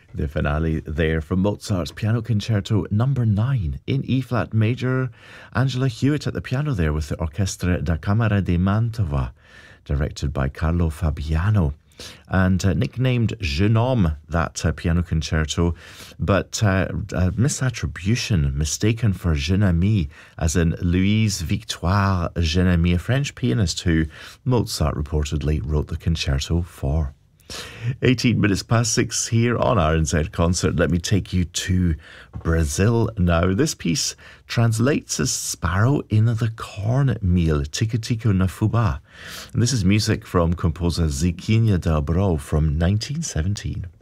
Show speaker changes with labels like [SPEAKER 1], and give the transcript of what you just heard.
[SPEAKER 1] The finale there from Mozart's Piano Concerto number 9 in E-flat major. Angela Hewitt at the piano there with the Orchestra da Camera di Mantova, directed by Carlo Fabiano. And nicknamed Jeune Homme, that piano concerto, but misattribution, mistaken for Jeune Ami, as in Louise Victoire Jeune Ami, a French pianist who Mozart reportedly wrote the concerto for. 18 minutes past 6 here on RNZ Concert. Let me take you to Brazil now. This piece translates as Sparrow in the Cornmeal, Tico Tico na Fubá. And this is music from composer Zequinha Del Brau from 1917.